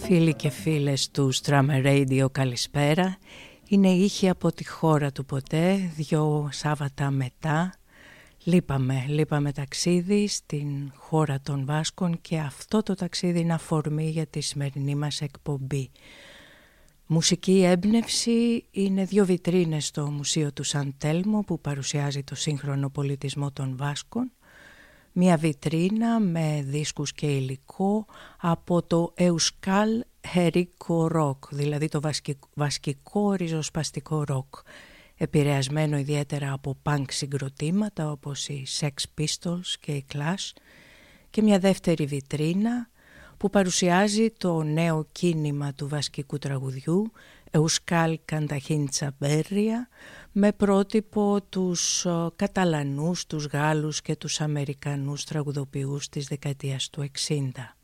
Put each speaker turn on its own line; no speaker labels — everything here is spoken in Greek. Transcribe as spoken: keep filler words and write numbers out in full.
Φίλοι και φίλες του Strammer Radio, καλησπέρα. Είναι ήχοι από τη χώρα του ποτέ, δυο Σάββατα μετά. Λείπαμε, λείπαμε ταξίδι στην χώρα των Βάσκων και αυτό το ταξίδι είναι αφορμή για τη σημερινή μας εκπομπή. Μουσική έμπνευση είναι δύο βιτρίνες στο Μουσείο του Σαν Τέλμο που παρουσιάζει το σύγχρονο πολιτισμό των Βάσκων. Μια βιτρίνα με δίσκους και υλικό από το Euskal Herriko Rock, δηλαδή το βασκικό ριζοσπαστικό ροκ, επηρεασμένο ιδιαίτερα από punk συγκροτήματα όπως οι Sex Pistols και οι Clash, και μια δεύτερη βιτρίνα που παρουσιάζει το νέο κίνημα του βασκικού τραγουδιού Euskal Kantagintza Berria, με πρότυπο τους Καταλανούς, τους Γάλλους και τους Αμερικανούς τραγουδοποιούς της δεκαετίας του εξήντα.